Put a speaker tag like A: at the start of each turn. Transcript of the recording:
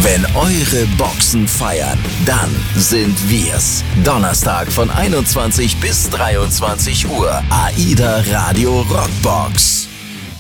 A: Wenn eure Boxen feiern, dann sind wir's. Donnerstag von 21 bis 23 Uhr. AIDA Radio Rockbox.